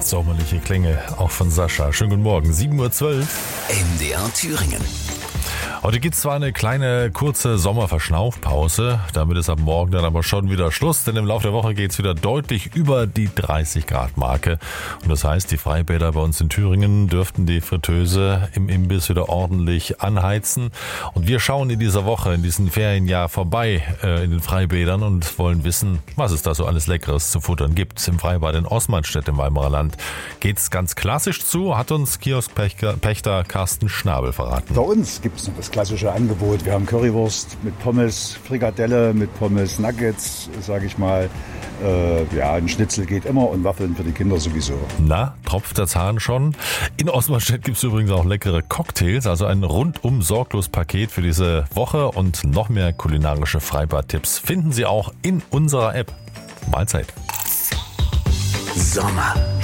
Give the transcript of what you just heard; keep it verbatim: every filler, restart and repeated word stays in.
sommerliche Klänge, auch von Sascha. Schönen guten Morgen, sieben Uhr zwölf. M D R Thüringen. Heute gibt es zwar eine kleine, kurze Sommerverschnaufpause, damit ist ab morgen dann aber schon wieder Schluss, denn im Laufe der Woche geht es wieder deutlich über die dreißig Grad Marke. Und das heißt, die Freibäder bei uns in Thüringen dürften die Fritteuse im Imbiss wieder ordentlich anheizen. Und wir schauen in dieser Woche, in diesem Ferienjahr vorbei äh, in den Freibädern und wollen wissen, was es da so alles Leckeres zu futtern gibt. Im Freibad in Osmanstedt im Weimarer Land geht's ganz klassisch zu, hat uns Kioskpächter Carsten Schnabel verraten. Bei uns gibt es noch das klassische Angebot. Wir haben Currywurst mit Pommes, Frikadelle mit Pommes, Nuggets, sage ich mal. Äh, ja, ein Schnitzel geht immer und Waffeln für die Kinder sowieso. Na, tropft der Zahn schon? In Osmanstedt gibt es übrigens auch leckere Cocktails, also ein rundum sorglos Paket für diese Woche und noch mehr kulinarische Freibad-Tipps finden Sie auch in unserer App. Mahlzeit. Sommer.